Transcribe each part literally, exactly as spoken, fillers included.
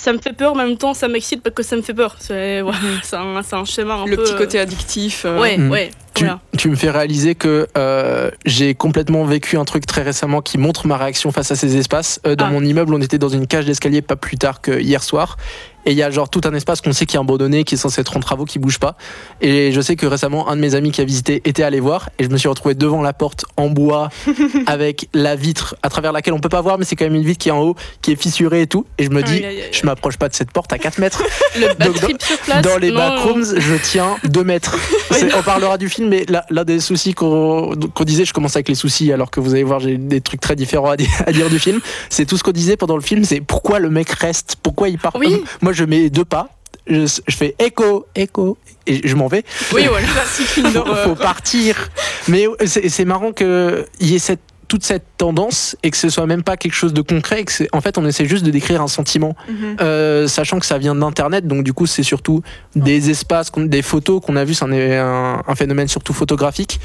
ça me fait peur, en même temps ça m'excite parce que ça me fait peur. C'est, voilà, c'est, un, c'est un schéma un Le peu... Le petit côté addictif. Euh... Ouais, mmh. ouais. Tu, voilà. tu me fais réaliser que euh, j'ai complètement vécu un truc très récemment qui montre ma réaction face à ces espaces. Euh, dans ah. mon immeuble, on était dans une cage d'escalier pas plus tard que hier soir. Et il y a genre tout un espace qu'on sait qui est abandonné, qui est censé être en travaux, qui bouge pas. Et je sais que récemment, un de mes amis qui a visité était allé voir. Et je me suis retrouvé devant la porte en bois avec la vitre à travers laquelle on peut pas voir, mais c'est quand même une vitre qui est en haut, qui est fissurée et tout. Et je me dis, aïe, aïe, aïe. je m'approche pas de cette porte à quatre mètres. Le Donc, dans, sur place, dans les non. backrooms, je tiens deux mètres. C'est, on parlera du film, mais là, l'un des soucis qu'on, qu'on disait, je commence avec les soucis, alors que vous allez voir, j'ai des trucs très différents à dire, à dire du film. C'est tout ce qu'on disait pendant le film, c'est pourquoi le mec reste, pourquoi il part. Oui. Moi, je mets deux pas. Je, je fais écho, écho, et je m'en vais. Oui, voilà, c'est une faut, faut partir. Mais c'est, c'est marrant qu'il y ait cette, toute cette tendance et que ce soit même pas quelque chose de concret. Et que c'est, en fait, on essaie juste de décrire un sentiment, mm-hmm. euh, sachant que ça vient d'Internet. Donc, du coup, c'est surtout des espaces, des photos qu'on a vues. C'est un, un phénomène surtout photographique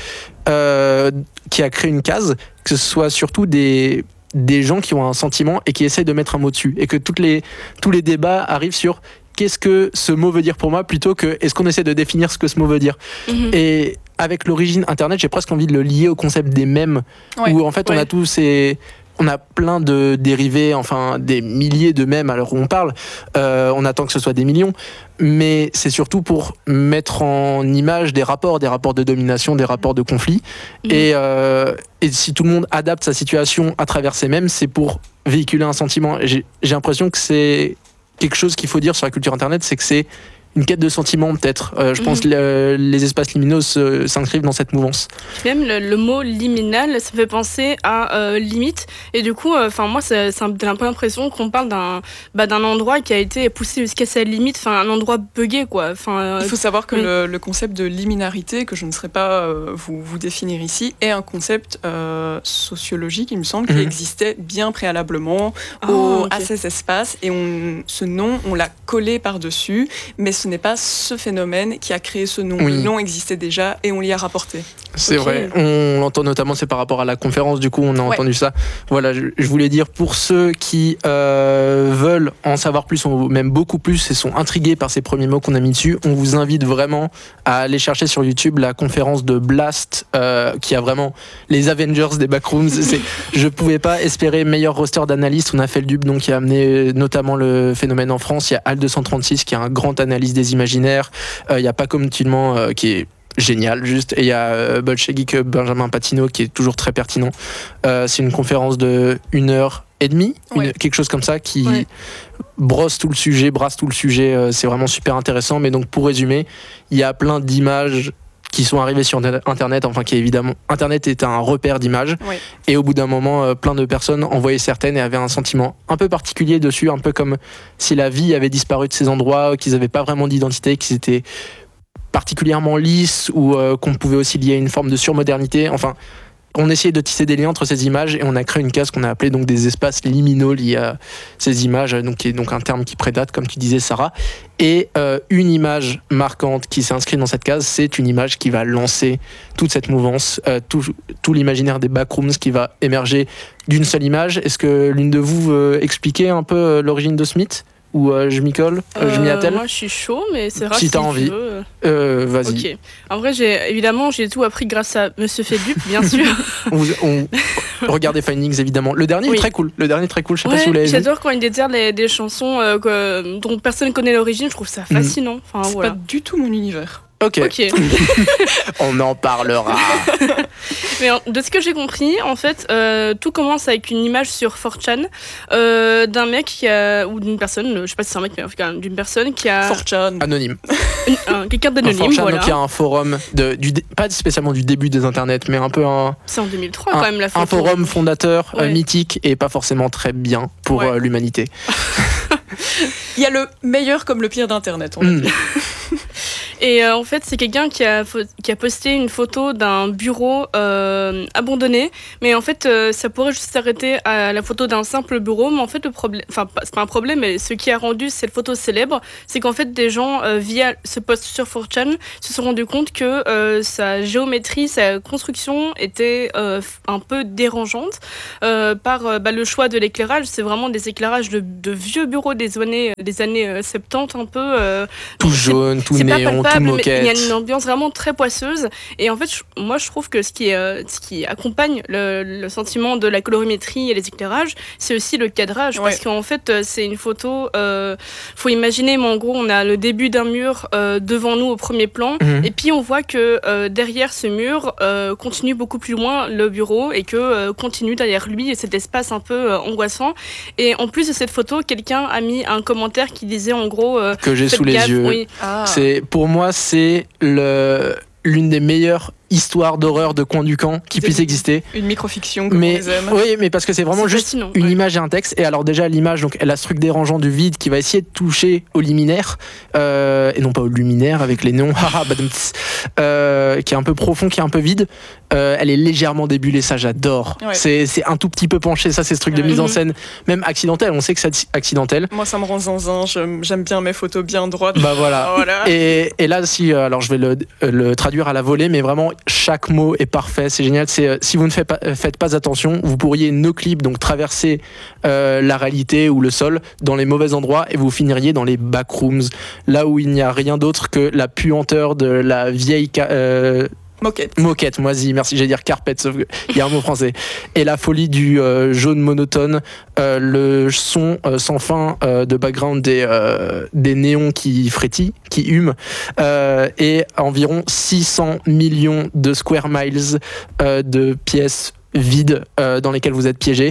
euh, qui a créé une case. Que ce soit surtout des des gens qui ont un sentiment et qui essayent de mettre un mot dessus. Et que toutes les, tous les débats arrivent sur qu'est-ce que ce mot veut dire pour moi, plutôt que est-ce qu'on essaie de définir ce que ce mot veut dire. Mm-hmm. Et avec l'origine Internet, j'ai presque envie de le lier au concept des mèmes, ouais, où en fait ouais. on a tous ces... On a plein de dérivés, enfin des milliers de mèmes à l'heure où on parle. Euh, on attend que ce soit des millions, mais c'est surtout pour mettre en image des rapports, des rapports de domination, des rapports de conflit. Mmh. Et, euh, et si tout le monde adapte sa situation à travers ces mèmes, c'est pour véhiculer un sentiment. J'ai, j'ai l'impression que c'est quelque chose qu'il faut dire sur la culture Internet, c'est que c'est une quête de sentiment peut-être. Euh, je mmh. pense que le, les espaces liminaux se, s'inscrivent dans cette mouvance. Même le, le mot liminal, ça me fait penser à euh, limite. Et du coup, enfin euh, moi, c'est, c'est un, j'ai un peu l'impression qu'on parle d'un, bah, d'un endroit qui a été poussé jusqu'à sa limite, enfin un endroit buggé quoi. Euh, Il faut savoir que oui. le, le concept de liminarité, que je ne saurais pas euh, vous, vous définir ici, est un concept euh, sociologique, il me semble, mmh. qui existait bien préalablement oh, au, okay. à ces espaces. Et on, ce nom, on l'a collé par-dessus, mais ce n'est pas ce phénomène qui a créé ce nom. Oui. Le nom existait déjà et on l'y a rapporté. C'est okay. vrai. On l'entend notamment, c'est par rapport à la conférence, du coup, on a ouais. entendu ça. Voilà, je, je voulais dire, pour ceux qui euh, veulent en savoir plus, ou même beaucoup plus, et sont intrigués par ces premiers mots qu'on a mis dessus, on vous invite vraiment à aller chercher sur YouTube la conférence de Blast, euh, qui a vraiment les Avengers des backrooms. C'est, je pouvais pas espérer meilleur roster d'analystes. On a fait le dub, donc qui a amené notamment le phénomène en France. Il y a Al deux cent trente-six, qui est un grand analyste des imaginaires. Euh, il y a Paco Mutilman, euh, qui est génial juste, et il y a euh, Bolshevik Benjamin Patino qui est toujours très pertinent. Euh, c'est une conférence de une heure et demie, ouais. une, quelque chose comme ça, qui ouais. brosse tout le sujet, brasse tout le sujet. Euh, c'est vraiment super intéressant. Mais donc pour résumer, il y a plein d'images qui sont arrivées sur Internet, enfin qui évidemment Internet est un repère d'images, ouais. et au bout d'un moment, euh, plein de personnes en voyaient certaines et avaient un sentiment un peu particulier dessus, un peu comme si la vie avait disparu de ces endroits, qu'ils n'avaient pas vraiment d'identité, qu'ils étaient particulièrement lisses, ou euh, qu'on pouvait aussi lier à une forme de surmodernité. Enfin, on essayait de tisser des liens entre ces images et on a créé une case qu'on a appelée donc des espaces liminaux liés à ces images, donc qui est donc un terme qui prédate, comme tu disais Sarah. Et euh, une image marquante qui s'est inscrite dans cette case, c'est une image qui va lancer toute cette mouvance, euh, tout, tout l'imaginaire des backrooms qui va émerger d'une seule image. Est-ce que l'une de vous veut expliquer un peu euh, l'origine de Smith ? Ou euh, je m'y colle, euh, je m'y attelle. Moi je suis chaud, mais c'est rare si, si t'as envie. Veux. Euh, vas-y. Ok. En vrai, j'ai évidemment j'ai tout appris grâce à Monsieur Fedup, bien sûr. on, on, regardez Findings évidemment. Le dernier oui. est très cool. Le dernier est très cool. Je sais ouais, pas si vous l'avez j'adore vu. quand il déterre des, des chansons euh, que, dont personne connaît l'origine. Je trouve ça fascinant. Mmh. Enfin, c'est voilà. pas du tout mon univers. Ok. okay. On en parlera. Mais de ce que j'ai compris, en fait, euh, tout commence avec une image sur four chan euh, d'un mec qui a, ou d'une personne, je sais pas si c'est un mec, mais en tout cas d'une personne qui a. four chan. Anonyme. Une, un, quelqu'un d'anonyme, four chan, voilà. Donc il y a un forum, de, du, pas spécialement du début des internets, mais un peu un. C'est en deux mille trois un, quand même la photo. Un forum fondateur, ouais. euh, mythique et pas forcément très bien pour ouais. euh, l'humanité. Il y a le meilleur comme le pire d'Internet, on va mmh. dire. Et euh, en fait, c'est quelqu'un qui a, qui a posté une photo d'un bureau euh, abandonné. Mais en fait, euh, ça pourrait juste s'arrêter à la photo d'un simple bureau. Mais en fait, le problème, enfin, c'est pas un problème, mais ce qui a rendu cette photo célèbre, c'est qu'en fait, des gens, euh, via ce post sur four chan, se sont rendus compte que euh, sa géométrie, sa construction était euh, un peu dérangeante euh, par euh, bah, le choix de l'éclairage. C'est vraiment des éclairages de, de vieux bureaux des années, des années euh, soixante-dix, un peu. Euh, tout jaune, tout néon, tout moquette. Il y a une ambiance vraiment très poisseuse. Et en fait, je, moi, je trouve que ce qui, euh, ce qui accompagne le, le sentiment de la colorimétrie et les éclairages, c'est aussi le cadrage. Ouais. Parce qu'en fait, c'est une photo. Euh, faut imaginer, mais en gros, on a le début d'un mur euh, devant nous au premier plan. Mmh. Et puis, on voit que euh, derrière ce mur euh, continue beaucoup plus loin le bureau et que euh, continue derrière lui cet espace un peu euh, angoissant. Et en plus de cette photo, quelqu'un a mis un commentaire qui disait en gros euh, que j'ai sous les gaffe, yeux. Oui. Ah. C'est pour moi c'est le l'une des meilleures histoires d'horreur de coin du camp qui puisse exister. Une microfiction comme mais, on les aime. Oui, mais parce que c'est vraiment c'est juste fascinant, une ouais. image et un texte. Et alors déjà l'image, donc elle a ce truc dérangeant du vide qui va essayer de toucher au liminaire euh, et non pas au luminaire avec les noms, euh, qui est un peu profond, qui est un peu vide. Euh, elle est légèrement débulée, ça j'adore. Ouais. C'est, c'est un tout petit peu penché, ça c'est ce truc ouais. de mise en scène, même accidentel. On sait que c'est accidentel. Moi ça me rend zinzin. J'aime, j'aime bien mes photos bien droites. Bah voilà. voilà. Et, et là si, alors je vais le, le traduire à la volée, mais vraiment chaque mot est parfait, c'est génial. C'est, euh, si vous ne faites pas, faites pas attention, vous pourriez no clip, donc traverser euh, la réalité ou le sol dans les mauvais endroits et vous finiriez dans les backrooms, là où il n'y a rien d'autre que la puanteur de la vieille... Euh, Moquette. Moquette, moisie, merci, j'allais dire carpet, sauf qu'il y a un mot français. Et la folie du euh, jaune monotone, euh, le son euh, sans fin euh, de background des, euh, des néons qui frétillent, qui hument, euh, et environ six cents millions de square miles euh, de pièces vides euh, dans lesquels vous êtes piégés.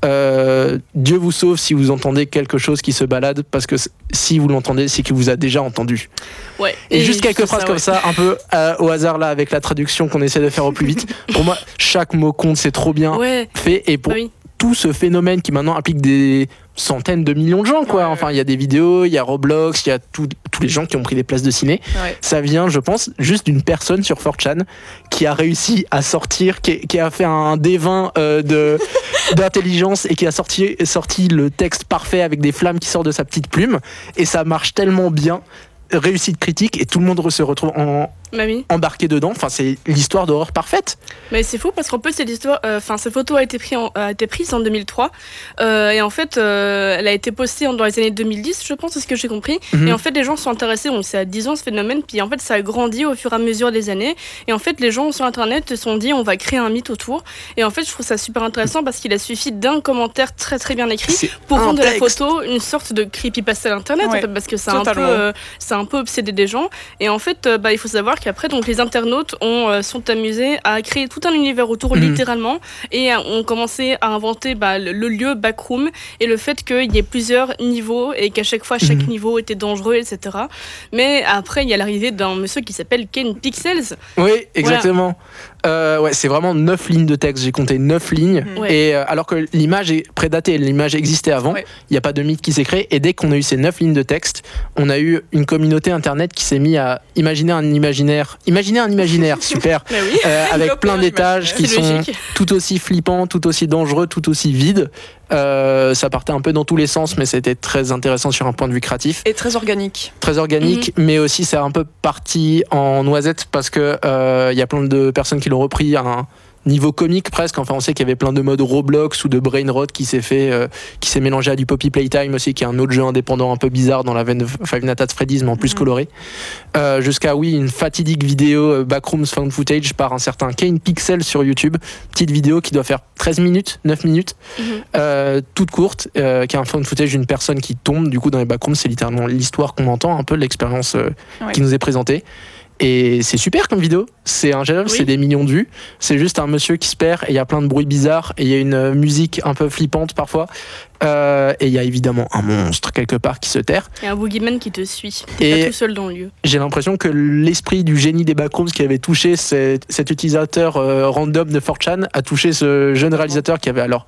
Euh, Dieu vous sauve si vous entendez quelque chose qui se balade, parce que si vous l'entendez, c'est qu'il vous a déjà entendu. Ouais. Et, et juste quelques phrases ça, comme ouais. ça, un peu euh, au hasard là, avec la traduction qu'on essaie de faire au plus vite. Pour moi, chaque mot compte, c'est trop bien ouais. fait. Et pour oui. tout ce phénomène qui maintenant implique des centaines de millions de gens, quoi. Ouais, enfin, il y a des vidéos, il y a Roblox, il y a tout, tous les gens qui ont pris des places de ciné. Ouais. Ça vient, je pense, juste d'une personne sur four chan qui a réussi à sortir, qui, qui a fait un D vingt euh, de, d'intelligence et qui a sorti, sorti le texte parfait avec des flammes qui sortent de sa petite plume. Et ça marche tellement bien. Réussite critique et tout le monde se retrouve en, bah oui. embarqué dedans. Enfin, c'est l'histoire d'horreur parfaite. Mais c'est fou parce qu'en plus, cette histoire, enfin, euh, cette photo a été, pris en, a été prise en deux mille trois euh, et en fait, euh, elle a été postée dans les années deux mille dix, je pense, c'est ce que j'ai compris. Mm-hmm. Et en fait, les gens sont intéressés. Donc, c'est à dix ans ce phénomène. Puis en fait, ça a grandi au fur et à mesure des années. Et en fait, les gens sur Internet se sont dit, on va créer un mythe autour. Et en fait, je trouve ça super intéressant parce qu'il a suffi d'un commentaire très très bien écrit c'est pour rendre de la photo une sorte de creepypasta d'Internet, ouais, en fait, parce que c'est un peu, euh, c'est un peu obsédé des gens. Et en fait, euh, bah, il faut savoir qu'après, donc les internautes ont, euh, sont amusés à créer tout un univers autour, mmh. littéralement, et euh, ont commencé à inventer bah, le, le lieu backroom et le fait qu'il y ait plusieurs niveaux et qu'à chaque fois, chaque mmh. niveau était dangereux, et cetera. Mais après, il y a l'arrivée d'un monsieur qui s'appelle Ken Pixels. Oui, exactement. Voilà. Euh, ouais, c'est vraiment neuf lignes de texte. J'ai compté neuf lignes. Ouais. Et euh, alors que l'image est prédatée, l'image existait avant, il ouais. n'y a pas de mythe qui s'est créé. Et dès qu'on a eu ces neuf lignes de texte, on a eu une communauté internet qui s'est mis à imaginer un imaginaire. Imaginer un imaginaire, super. oui. euh, avec plein d'étages qui sont tout aussi flippants, tout aussi dangereux, tout aussi vides. Euh, ça partait un peu dans tous les sens, mais c'était très intéressant sur un point de vue créatif. Et très organique. Très organique, mm-hmm. mais aussi c'est un peu parti en noisette parce que il euh, y a plein de personnes qui l'ont repris à un niveau comique presque. Enfin, on sait qu'il y avait plein de modes Roblox ou de Brainrot qui s'est fait, euh, qui s'est mélangé à du Poppy Playtime aussi, qui est un autre jeu indépendant un peu bizarre dans la veine de Five Nights at Freddy's, mais en plus mm-hmm. coloré. Euh, jusqu'à oui, une fatidique vidéo euh, Backrooms Found Footage par un certain Kane Pixel sur YouTube. Petite vidéo qui doit faire treize minutes, neuf minutes, mm-hmm. euh, toute courte, euh, qui est un found footage d'une personne qui tombe. Du coup, dans les backrooms, c'est littéralement l'histoire qu'on entend, un peu l'expérience euh, ouais. qui nous est présentée. Et c'est super comme vidéo, c'est un chef-d'œuvre, oui. c'est des millions de vues, c'est juste un monsieur qui se perd et il y a plein de bruits bizarres et il y a une musique un peu flippante parfois euh, et il y a évidemment un monstre quelque part qui se terre. Et un boogeyman qui te suit, t'es pas tout seul dans le lieu. J'ai l'impression que l'esprit du génie des backrooms qui avait touché cet, cet utilisateur euh, random de four chan a touché ce jeune réalisateur qui avait alors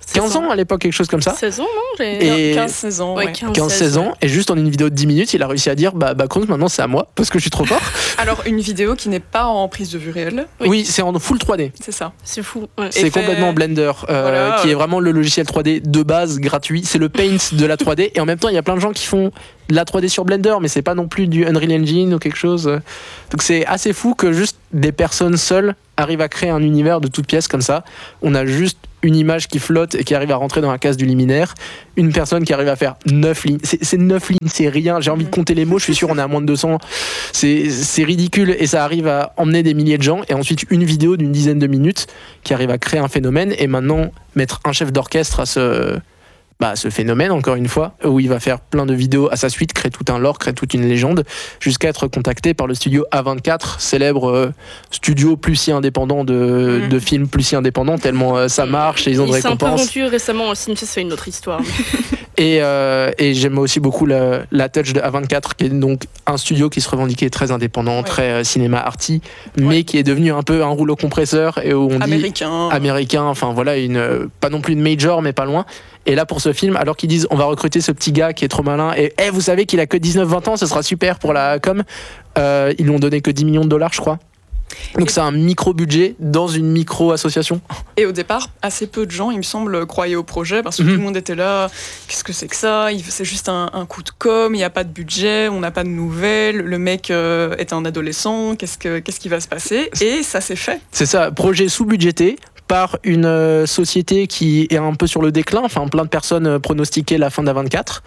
quinze ans à l'époque, quelque chose comme ça. seize ans, non et quinze seize ans. Ouais. Ouais, quinze seize ans, et juste en une vidéo de dix minutes, il a réussi à dire bah, Backrooms, maintenant c'est à moi, parce que je suis trop fort. Alors, une vidéo qui n'est pas en prise de vue réelle. Oui, oui c'est en full trois D. C'est ça. C'est fou. Ouais. C'est fait... complètement Blender, euh, voilà. qui est vraiment le logiciel trois D de base, gratuit. C'est le Paint de la trois D, et en même temps, il y a plein de gens qui font de la trois D sur Blender, mais c'est pas non plus du Unreal Engine ou quelque chose. Donc c'est assez fou que juste des personnes seules arrivent à créer un univers de toutes pièces comme ça. On a juste une image qui flotte et qui arrive à rentrer dans la case du liminaire. Une personne qui arrive à faire neuf lignes. C'est, c'est neuf lignes, c'est rien. J'ai envie de compter les mots, je suis sûr on est à moins de deux cents. C'est, c'est ridicule et ça arrive à emmener des milliers de gens. Et ensuite une vidéo d'une dizaine de minutes qui arrive à créer un phénomène. Et maintenant, mettre un chef d'orchestre à ce... Bah, ce phénomène, encore une fois, où il va faire plein de vidéos à sa suite, créer tout un lore, créer toute une légende, jusqu'à être contacté par le studio A vingt-quatre, célèbre euh, studio plus si indépendant de, mmh. de films plus si indépendants, tellement euh, ça marche et ils ont de récompenses. Il s'est un peu vendu récemment aussi, mais ça c'est une autre histoire. et, euh, et j'aime aussi beaucoup la, la touch de A vingt-quatre, qui est donc un studio qui se revendiquait très indépendant, ouais. très euh, cinéma arty, mais ouais. qui est devenu un peu un rouleau compresseur et où on américain. dit américain, enfin voilà, une, pas non plus une major, mais pas loin. Et là, pour ce film, alors qu'ils disent on va recruter ce petit gars qui est trop malin et hey, vous savez qu'il a que dix-neuf vingt ans, ce sera super pour la com, euh, ils lui ont donné que dix millions de dollars, je crois. Donc et c'est un micro-budget dans une micro-association. Et au départ, assez peu de gens, il me semble, croyaient au projet parce que mmh. tout le monde était là. Qu'est-ce que c'est que ça ? C'est juste un, un coup de com', il n'y a pas de budget, on n'a pas de nouvelles, le mec euh, est un adolescent, qu'est-ce, que, qu'est-ce qui va se passer ? Et ça s'est fait. C'est ça, projet sous-budgété par une euh, société qui est un peu sur le déclin, enfin plein de personnes euh, pronostiquaient la fin d'A vingt-quatre.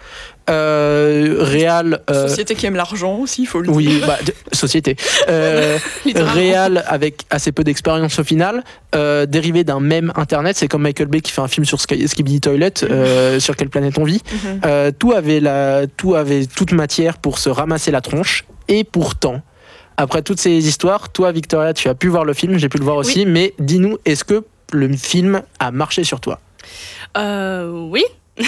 Euh, Réal. Euh, société qui aime l'argent aussi, il faut le dire. Oui, bah, de, société. Euh, Réal avec assez peu d'expérience au final, euh, dérivé d'un mème internet, c'est comme Michael Bay qui fait un film sur Skibidi Toilet, euh, sur quelle planète on vit. Mm-hmm. Euh, tout avait la, tout avait toute matière pour se ramasser la tronche, et pourtant. Après toutes ces histoires, toi Victoria, tu as pu voir le film, j'ai pu le voir aussi, oui. mais dis-nous, est-ce que le film a marché sur toi ? Euh, oui.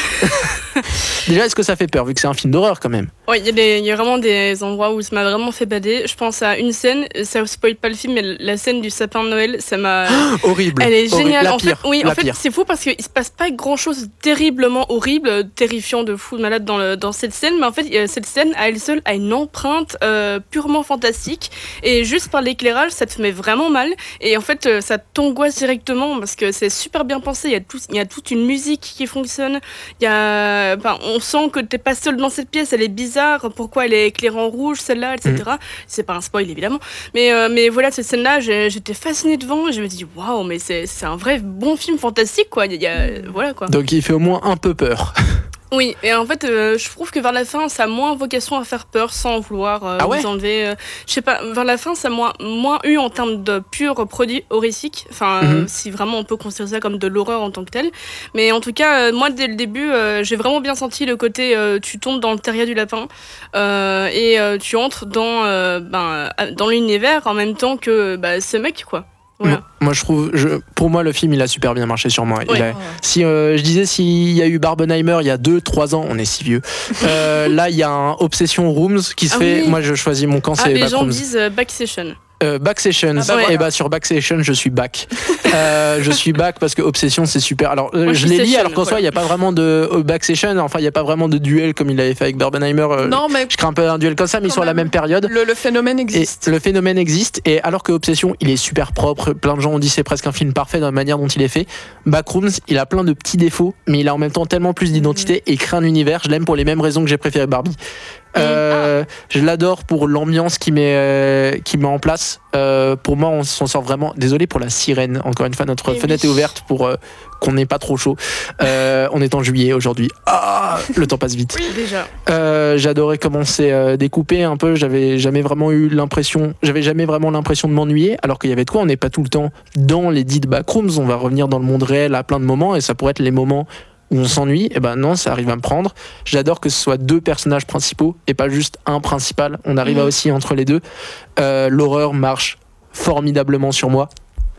Déjà, est-ce que ça fait peur, vu que c'est un film d'horreur quand même ? Oui, il y, y a vraiment des endroits où ça m'a vraiment fait bader. Je pense à une scène, ça ne spoil pas le film, mais la scène du sapin de Noël, ça m'a... Oh, horrible. Elle est géniale. La en pire. fait, oui, la en fait, pire. c'est fou parce qu'il ne se passe pas grand-chose terriblement horrible, terrifiant de fou, de malade dans, le, dans cette scène, mais en fait, cette scène, à elle seule, a une empreinte euh, purement fantastique, et juste par l'éclairage, ça te met vraiment mal, et en fait, ça t'angoisse directement, parce que c'est super bien pensé, il y a, tout, il y a toute une musique qui fonctionne, il y a... Enfin, on sent que t'es pas seul dans cette pièce, elle est bizarre, pourquoi elle est éclairée en rouge celle-là, et cetera. Mmh. C'est pas un spoil évidemment, mais, euh, mais voilà, cette scène-là, j'ai, j'étais fascinée devant, et je me dis waouh, mais c'est, c'est un vrai bon film fantastique quoi. Il y a, voilà quoi. Donc il fait au moins un peu peur. Oui, et en fait, euh, je trouve que vers la fin, ça a moins vocation à faire peur sans vouloir euh, ah ouais vous enlever. Euh, je sais pas, vers la fin, ça a moins, moins eu en termes de pur produit horrifique. Enfin, mm-hmm. euh, si vraiment on peut considérer ça comme de l'horreur en tant que tel. Mais en tout cas, euh, moi, dès le début, euh, j'ai vraiment bien senti le côté euh, tu tombes dans le terrier du lapin euh, et euh, tu entres dans, euh, ben, dans l'univers en même temps que bah, ce mec, quoi. Voilà. Moi, je trouve, je, pour moi, le film, il a super bien marché sur moi. Oui. Il a, si euh, je disais, s'il y a eu Barbenheimer il y a deux trois ans, on est si vieux. Euh, là, il y a un Obsession Rooms qui se ah fait. Oui. Moi, je choisis mon camp, ah, c'est les Backrooms. gens disent euh, Back Session. Euh, back Sessions, ah bah, ouais. Et bah sur Back Session, je suis back. euh, je suis back parce que Obsession, c'est super. Alors, euh, je, je l'ai dit, alors qu'en voilà. soi, il n'y a pas vraiment de euh, Back Session, enfin, il n'y a pas vraiment de duel comme il l'avait fait avec Barbenheimer. Euh, non, mais. Je crains un peu un duel comme ça, mais ils sont à la même période. Le, le phénomène existe. Et le phénomène existe, et alors que Obsession, il est super propre, plein de gens ont dit c'est presque un film parfait dans la manière dont il est fait. Backrooms, il a plein de petits défauts, mais il a en même temps tellement plus d'identité mmh. et crée un univers. Je l'aime pour les mêmes raisons que j'ai préféré Barbie. Euh, ah. Je l'adore pour l'ambiance qu'il met, euh, qu'il met en place. Euh, pour moi, on s'en sort vraiment. Désolé pour la sirène. Encore une fois, notre et fenêtre oui. est ouverte pour euh, qu'on n'ait pas trop chaud. Euh, on est en juillet aujourd'hui. Ah, le temps passe vite. Oui, déjà. Euh, j'adorais comment c'est euh, découpé un peu. J'avais jamais vraiment eu l'impression. J'avais jamais vraiment l'impression de m'ennuyer. Alors qu'il y avait de quoi. On n'est pas tout le temps dans les dites backrooms. On va revenir dans le monde réel à plein de moments, et ça pourrait être les moments où on s'ennuie. Et ben non, ça arrive à me prendre. J'adore que ce soit deux personnages principaux et pas juste un principal. On arrive mmh. à aussi entre les deux. Euh, l'horreur marche formidablement sur moi.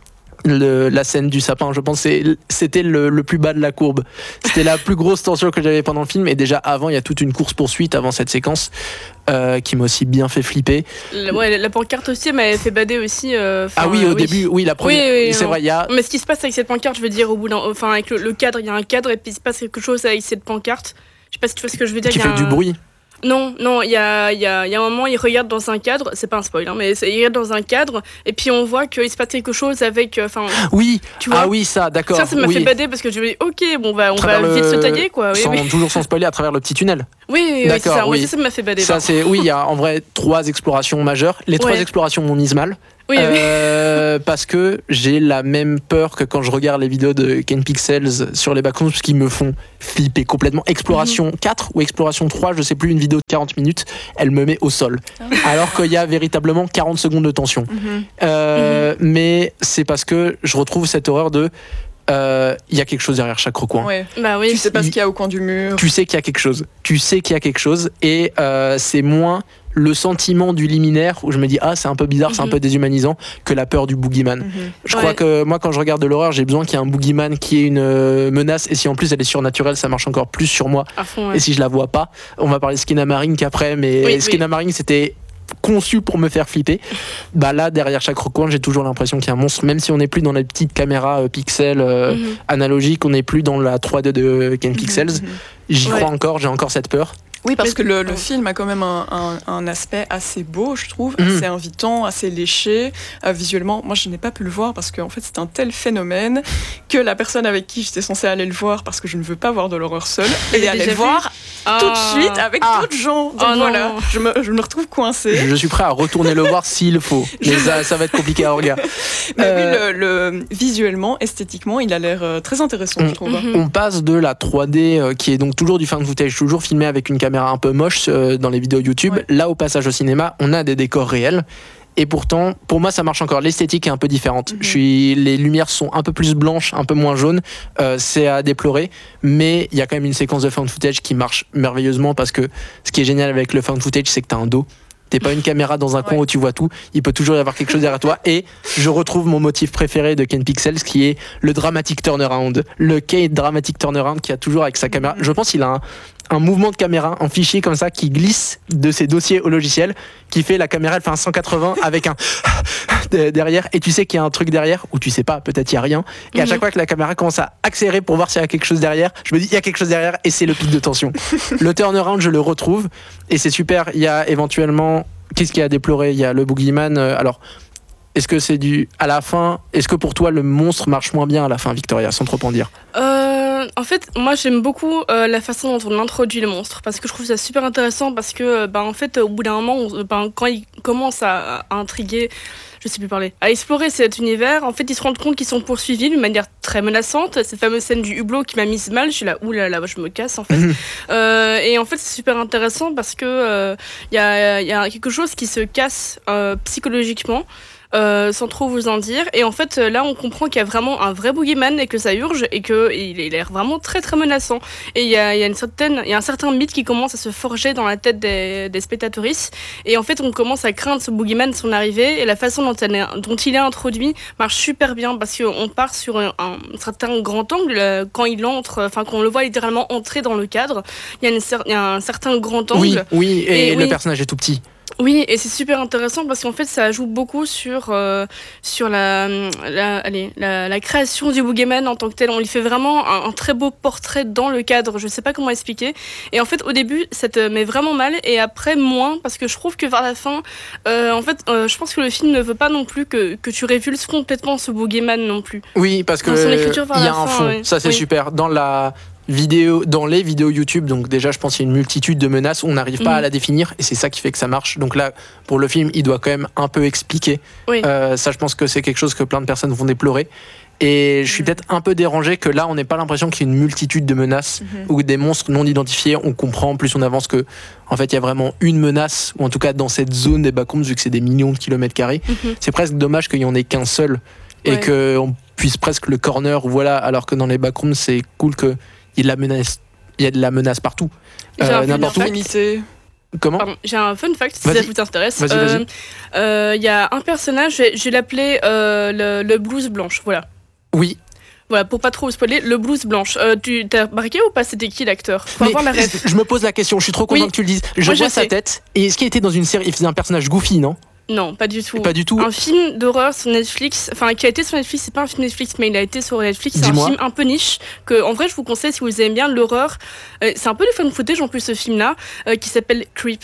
le, la scène du sapin. Je pense que c'est, c'était le, le plus bas de la courbe. C'était la plus grosse tension que j'avais pendant le film. Et déjà avant, il y a toute une course-poursuite avant cette séquence euh, qui m'a aussi bien fait flipper. La, ouais, la pancarte aussi m'avait fait bader aussi. Euh, ah oui, au oui. début, oui, la première. Oui, oui, c'est non. vrai, il y a. Mais ce qui se passe avec cette pancarte, je veux dire, au bout d'un, enfin avec le, le cadre, il y a un cadre et puis il se passe quelque chose avec cette pancarte. Je sais pas si tu vois ce que je veux dire. Qui fait un... du bruit. Non, non, il y a, y, a, y a un moment, il regarde dans un cadre, c'est pas un spoil, hein, mais il regarde dans un cadre, et puis on voit qu'il se passe quelque chose avec. Enfin, oui, tu vois, ah oui, ça, d'accord. Ça, ça m'a oui. fait bader parce que je me dis, ok, bon, bah, on va le... vite se tailler, quoi. Oui, sans, oui. Toujours sans spoiler à travers le petit tunnel. Oui, oui, d'accord, c'est ça, oui. ça, ça m'a fait bader. Ça, c'est, oui, il y a en vrai trois explorations majeures. Les trois ouais. explorations m'ont mise mal. Oui, euh, oui. Parce que j'ai la même peur que quand je regarde les vidéos de Ken Pixels sur les backrooms, parce qu'ils me font flipper complètement. Exploration mm-hmm. quatre ou Exploration trois, je sais plus, une vidéo de quarante minutes, elle me met au sol. Oh. Alors qu'il y a véritablement quarante secondes de tension. Mm-hmm. Euh, mm-hmm. Mais c'est parce que je retrouve cette horreur de... Il euh, y a quelque chose derrière chaque recoin. Ouais. Bah oui. Tu sais pas ce qu'il y a au coin du mur. Tu sais qu'il y a quelque chose. Tu sais qu'il y a quelque chose. Et euh, c'est moins le sentiment du liminaire où je me dis ah c'est un peu bizarre, mm-hmm. c'est un peu déshumanisant que la peur du boogeyman. Mm-hmm. Je ouais. crois que moi quand je regarde de l'horreur, j'ai besoin qu'il y ait un boogeyman qui est une euh, menace et si en plus elle est surnaturelle, ça marche encore plus sur moi. Fond, ouais. Et si je la vois pas, on va parler de Skinamarink après, mais oui, Skinamarink oui. c'était conçu pour me faire flipper. Bah là derrière chaque recoin j'ai toujours l'impression qu'il y a un monstre, même si on n'est plus dans la petite caméra euh, pixel euh, mm-hmm. analogique, on n'est plus dans la trois D de Ken Pixels. Mm-hmm. J'y ouais. crois encore, j'ai encore cette peur. Oui, parce que le, le film a quand même un, un, un aspect assez beau, je trouve, mmh. assez invitant, assez léché. Euh, visuellement, moi, je n'ai pas pu le voir parce qu'en fait, c'est un tel phénomène que la personne avec qui j'étais censée aller le voir, parce que je ne veux pas voir de l'horreur seule, elle est allée le voir ah. tout de suite avec ah. d'autres gens. Donc oh voilà, je me, je me retrouve coincée. Je suis prêt à retourner le voir s'il faut, mais ça, ça va être compliqué à regarder. Mais euh... oui, le, le, visuellement, esthétiquement, il a l'air euh, très intéressant, on, je trouve. Mmh. On passe de la trois D, euh, qui est donc toujours du found footage, toujours filmé avec une caméra un peu moche euh, dans les vidéos YouTube. Ouais. Là, au passage au cinéma, on a des décors réels. Et pourtant, pour moi, ça marche encore. L'esthétique est un peu différente. Mm-hmm. Je suis, les lumières sont un peu plus blanches, un peu moins jaunes. Euh, c'est à déplorer. Mais il y a quand même une séquence de found footage qui marche merveilleusement parce que ce qui est génial avec le found footage, c'est que t'as un dos. T'es pas une caméra dans un coin ouais. où tu vois tout. Il peut toujours y avoir quelque chose derrière toi. Et je retrouve mon motif préféré de Ken Pixels, qui est le dramatic turnaround. Le K dramatic turnaround qui a toujours avec sa caméra. Je pense qu'il a un, un mouvement de caméra, un fichier comme ça qui glisse de ses dossiers au logiciel, qui fait la caméra, elle fait un cent quatre-vingts avec un derrière. Et tu sais qu'il y a un truc derrière, ou tu sais pas, peut-être il y a rien. Et à chaque fois que la caméra commence à accélérer pour voir s'il y a quelque chose derrière, je me dis il y a quelque chose derrière et c'est le pic de tension. Le turnaround, je le retrouve et c'est super. Il y a éventuellement qu'est-ce qu'il y a à déplorer ? Il y a le boogeyman. Euh, alors, est-ce que c'est du à la fin ? Est-ce que pour toi le monstre marche moins bien à la fin, Victoria, sans trop en dire ? euh, En fait, moi j'aime beaucoup euh, la façon dont on introduit le monstre parce que je trouve ça super intéressant parce que, bah, en fait, au bout d'un moment, on, bah, quand il commence à, à intriguer. Je sais plus parler. À explorer cet univers, en fait, ils se rendent compte qu'ils sont poursuivis d'une manière très menaçante. Cette fameuse scène du hublot qui m'a mise mal, je suis là, oulala, je me casse en fait. Mmh. Euh, et en fait, c'est super intéressant parce que il euh, y, y a quelque chose qui se casse euh, psychologiquement. Euh, sans trop vous en dire, et en fait là on comprend qu'il y a vraiment un vrai boogeyman et que ça urge et qu'il a l'air vraiment très très menaçant et il y a, y a une certaine, il y a un certain mythe qui commence à se forger dans la tête des, des spectatrices et en fait on commence à craindre ce boogeyman, son arrivée, et la façon dont, elle est, dont il est introduit marche super bien parce qu'on part sur un, un certain grand angle quand il entre, enfin quand on le voit littéralement entrer dans le cadre, il y a, une, il y a un certain grand angle. Oui, oui, et, et le oui. personnage est tout petit. Oui, et c'est super intéressant parce qu'en fait, ça joue beaucoup sur, euh, sur la, la, allez, la, la création du boogeyman en tant que tel. On lui fait vraiment un, un très beau portrait dans le cadre. Je sais pas comment expliquer. Et en fait, au début, ça te met vraiment mal, et après, moins, parce que je trouve que vers la fin, euh, en fait, euh, je pense que le film ne veut pas non plus que, que tu révulses complètement ce boogeyman non plus. Oui, parce que il y a un fond. Oui. Ça, c'est oui. super. Dans la vidéo, dans les vidéos YouTube, donc déjà je pense qu'il y a une multitude de menaces, on n'arrive pas mmh. à la définir et c'est ça qui fait que ça marche. Donc là, pour le film, il doit quand même un peu expliquer. Oui. Euh, ça, je pense que c'est quelque chose que plein de personnes vont déplorer. Et je suis mmh. peut-être un peu dérangé que là, on n'ait pas l'impression qu'il y a une multitude de menaces mmh. ou des monstres non identifiés. On comprend, plus on avance, que en fait, il y a vraiment une menace, ou en tout cas dans cette zone des backrooms, vu que c'est des millions de kilomètres carrés. Mmh. C'est presque dommage qu'il n'y en ait qu'un seul et ouais. qu'on puisse presque le corner, voilà, alors que dans les backrooms, c'est cool que il y a de la menace, il y a de la menace partout, euh, n'importe où. Comment ? Pardon, j'ai un fun fact, si vas-y. ça vous intéresse. Il vas-y, vas-y. euh, euh, y a un personnage, je vais, je vais l'appeler euh, le, le Blues Blanche, voilà. Oui. Voilà, pour pas trop vous spoiler, le Blues Blanche. Euh, tu t'as remarqué ou pas, c'était qui l'acteur ? Faut Mais avoir la ref. je me pose la question, je suis trop content Oui. que tu le dises. Je Moi, vois je sa sais. tête. Et est-ce qu'il était dans une série ? Il faisait un personnage goofy, non ? Non, pas du tout. Pas du tout. Un film d'horreur sur Netflix, enfin qui a été sur Netflix, c'est pas un film Netflix, mais il a été sur Netflix. C'est Dis-moi. un film un peu niche que, en vrai, je vous conseille si vous aimez bien l'horreur. Euh, c'est un peu du fan footage en plus ce film-là, euh, qui s'appelle Creep.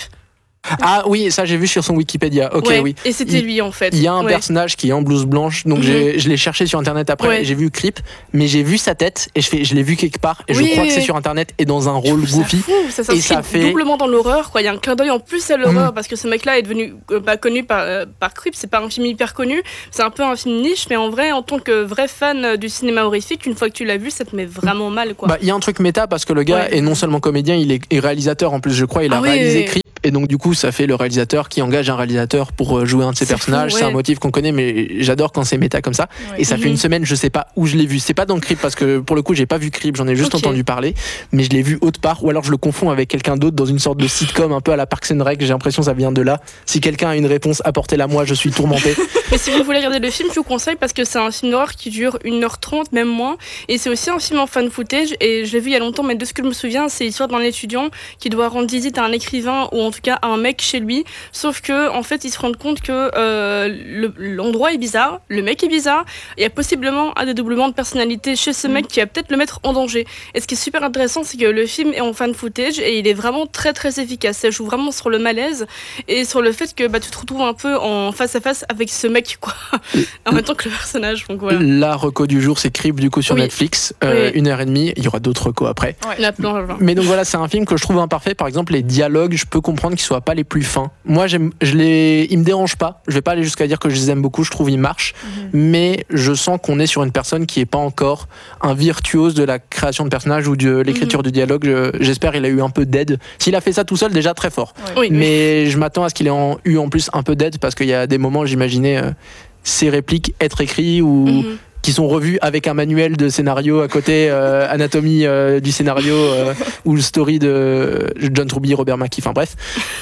Ah oui, ça j'ai vu sur son Wikipédia. Ok, Ouais, oui. Et c'était Il- lui en fait. Il y a un Ouais. personnage qui est en blouse blanche, donc Mhm. j'ai, je l'ai cherché sur internet après. Ouais. J'ai vu Creep, mais j'ai vu sa tête et je, fais, je l'ai vu quelque part et Oui, je crois oui, que c'est oui. sur internet et dans un Je rôle trouve ça goofy. fou, ça s'inscrit ça fait- doublement dans l'horreur, quoi. Il y a un clin d'œil en plus à l'horreur Mhm. parce que ce mec-là est devenu euh, bah, connu par, euh, par Creep. C'est pas un film hyper connu, c'est un peu un film niche, mais en vrai, en tant que vrai fan euh, du cinéma horrifique, une fois que tu l'as vu, ça te met vraiment mal, quoi. Bah, il y a un truc méta parce que le gars Ouais. est non seulement comédien, il est, est réalisateur en plus, je crois. Il a Ah oui, réalisé oui, oui. Creep et donc du coup, ça fait le réalisateur qui engage un réalisateur pour euh, jouer un de ses C'est personnages. fou, C'est un ouais. motif qu'on connaît, mais j'adore quand c'est méta comme ça. Ouais. Et ça fait Mhm. une semaine, je sais pas où je l'ai vu. C'est pas dans Creep parce que pour le coup, j'ai pas vu Creep, j'en ai juste Ok. entendu parler, mais je l'ai vu autre part, ou alors je le confonds avec quelqu'un d'autre dans une sorte de sitcom un peu à la Parks and Rec. J'ai l'impression que ça vient de là. Si quelqu'un a une réponse, apportez-la moi, je suis tourmenté. Mais si vous voulez regarder le film, je vous conseille parce que c'est un film d'horreur qui dure une heure trente, même moins. Et c'est aussi un film en fan footage. Et je l'ai vu il y a longtemps, mais de ce que je me souviens, c'est l'histoire d'un étudiant qui doit rendre visite à un écrivain ou en tout cas à un mec chez lui. Sauf que, en fait, ils se rendent compte que euh, le- l'endroit est bizarre, le mec est bizarre. Il y a possiblement un dédoublement de personnalité chez ce mec qui va peut-être le mettre en danger. Et ce qui est super intéressant, c'est que le film est en fan footage et il est vraiment très très efficace. Ça joue vraiment sur le malaise et sur le fait que bah, tu te retrouves un peu en face à face avec ce mec, quoi. En même temps que le personnage, donc voilà. La reco du jour, c'est Creep du coup sur Oui. Netflix, euh, Oui. une heure et demie. Il y aura d'autres recos après. Il y en a plein, plein. Mais donc voilà, c'est un film que je trouve imparfait. Par exemple, les dialogues, je peux comprendre qu'ils soient pas les plus fins. Moi, j'aime, je les, ils me dérangent pas. Je vais pas aller jusqu'à dire que je les aime beaucoup. Je trouve ils marchent, mais je sens qu'on est sur une personne qui est pas encore un virtuose de la création de personnages ou de l'écriture du dialogue. Je- j'espère qu'il a eu un peu d'aide. S'il a fait ça tout seul, déjà très fort. Oui, mais Mais je m'attends à ce qu'il ait en- eu en plus un peu d'aide parce qu'il y a des moments, j'imaginais euh, ces répliques être écrites ou Mhm. qui sont revus avec un manuel de scénario à côté, euh, anatomie euh, du scénario euh, ou le story de John Truby, Robert Mackie, enfin bref.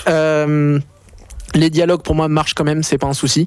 Euh, les dialogues pour moi marchent quand même, c'est pas un souci.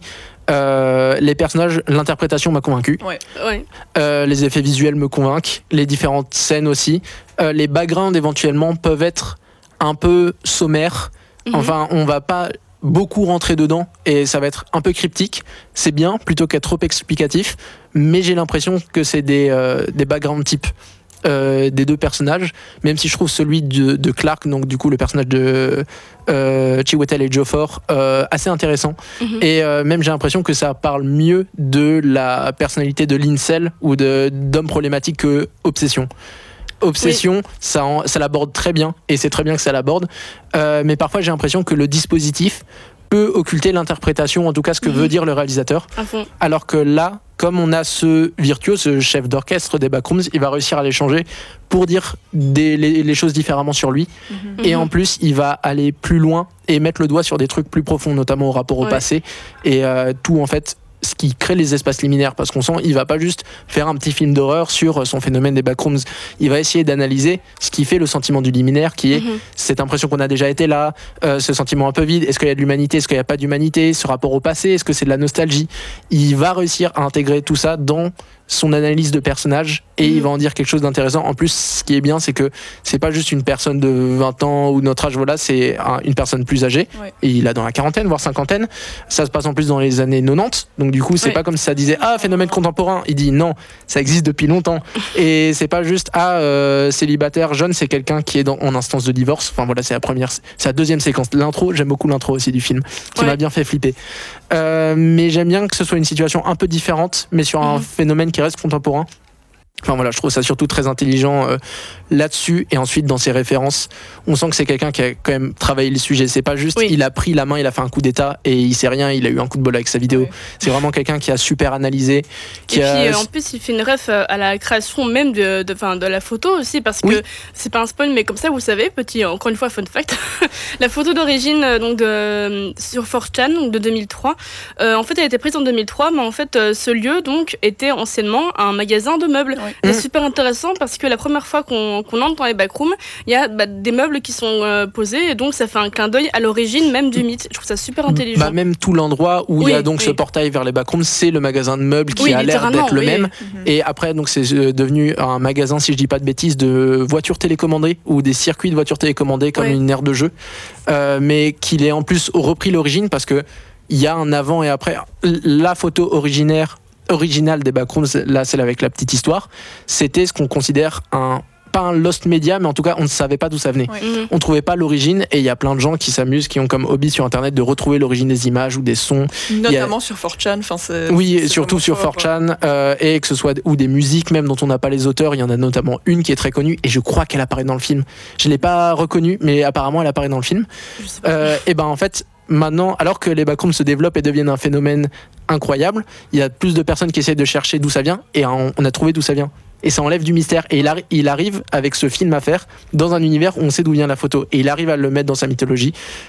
Euh, les personnages, l'interprétation m'a convaincu. ouais. Euh, les effets visuels me convainquent, les différentes scènes aussi. Euh, les backgrounds éventuellement peuvent être un peu sommaires. Mhm. Enfin, on va pas beaucoup rentrer dedans et ça va être un peu cryptique. C'est bien plutôt qu'être trop explicatif, mais j'ai l'impression que c'est des, euh, des background types euh, des deux personnages, même si je trouve celui de, de Clark, donc du coup le personnage de euh, Chiwetel Ejiofor, euh, assez intéressant. Mhm. Et euh, même j'ai l'impression que ça parle mieux de la personnalité de l'incel ou de, d'homme problématique que Obsession. Obsession, ça, en- ça l'aborde très bien, et c'est très bien que ça l'aborde, euh, mais parfois j'ai l'impression que le dispositif peut occulter l'interprétation, en tout cas ce que Mhm. veut dire le réalisateur, À fond. alors que là, comme on a ce virtuose, ce chef d'orchestre des Backrooms, il va réussir à les changer pour dire des, les, les choses différemment sur lui, et Mhm. en plus il va aller plus loin et mettre le doigt sur des trucs plus profonds, notamment au rapport au Ouais. passé, et euh, tout en fait ce qui crée les espaces liminaires, parce qu'on sent il va pas juste faire un petit film d'horreur sur son phénomène des backrooms, il va essayer d'analyser ce qui fait le sentiment du liminaire, qui est Mhm. cette impression qu'on a déjà été là, euh, ce sentiment un peu vide, est-ce qu'il y a de l'humanité, est-ce qu'il n'y a pas d'humanité, ce rapport au passé, est-ce que c'est de la nostalgie. Il va réussir à intégrer tout ça dans son analyse de personnage et Mhm. il va en dire quelque chose d'intéressant. En plus, ce qui est bien, c'est que c'est pas juste une personne de vingt ans ou de notre âge, voilà, c'est un- une personne plus âgée, Ouais. et il a dans la quarantaine, voire cinquantaine. Ça se passe en plus dans les années quatre-vingt-dix, donc du coup, c'est Ouais. pas comme si ça disait ah, phénomène contemporain. Il dit non, ça existe depuis longtemps. Et c'est pas juste ah, euh, célibataire jeune, c'est quelqu'un qui est dans, en instance de divorce. Enfin voilà, c'est la première, c'est la deuxième séquence. L'intro, j'aime beaucoup l'intro aussi du film, qui Ouais. m'a bien fait flipper. Euh, mais j'aime bien que ce soit une situation un peu différente, mais sur un Mhm. phénomène qui reste contemporain. Enfin voilà, je trouve ça surtout très intelligent euh, là-dessus, et ensuite dans ses références, on sent que c'est quelqu'un qui a quand même travaillé le sujet. C'est pas juste Oui. il a pris la main, il a fait un coup d'état et il sait rien, il a eu un coup de bol avec sa vidéo. Ouais. C'est vraiment quelqu'un qui a super analysé, qui Et a puis euh, en plus il fait une ref euh, à la création même de, de, fin, de la photo aussi parce que Oui. c'est pas un spoil mais comme ça vous savez, petit encore une fois fun fact, la photo d'origine euh, donc de, sur four chan donc de deux mille trois, euh, en fait elle a été prise en deux mille trois mais en fait euh, ce lieu donc était anciennement un magasin de meubles Ouais. C'est mmh. super intéressant parce que la première fois qu'on, qu'on entre dans les backrooms, il y a bah, des meubles qui sont euh, posés et donc ça fait un clin d'œil à l'origine même du mythe. Je trouve ça super intelligent. Bah, même tout l'endroit où il oui, y a donc oui. ce portail vers les backrooms, c'est le magasin de meubles qui oui, a l'air d'être le oui. même. Mmh. Et après, donc c'est devenu un magasin, si je dis pas de bêtises, de voitures télécommandées ou des circuits de voitures télécommandées comme oui. une aire de jeu, euh, mais qu'il ait en plus repris l'origine parce que il y a un avant et après. La photo originaire, originale des backrooms, là celle avec la petite histoire, c'était ce qu'on considère un pas un lost media, mais en tout cas on ne savait pas d'où ça venait. Oui. Mmh. On trouvait pas l'origine et il y a plein de gens qui s'amusent, qui ont comme hobby sur internet de retrouver l'origine des images ou des sons. Notamment a... sur four chan. C'est, oui, c'est surtout sur fort, four chan euh, et que ce soit ou des musiques même dont on n'a pas les auteurs. Il y en a notamment une qui est très connue et je crois qu'elle apparaît dans le film. Je l'ai pas reconnue, mais apparemment elle apparaît dans le film. Euh, et ben en fait. Maintenant, alors que les backrooms se développent et deviennent un phénomène incroyable, il y a plus de personnes qui essayent de chercher d'où ça vient et on a trouvé d'où ça vient. Et ça enlève du mystère. Et il, arri- il arrive avec ce film à faire dans un univers où on sait d'où vient la photo. Et il arrive à le mettre dans sa mythologie.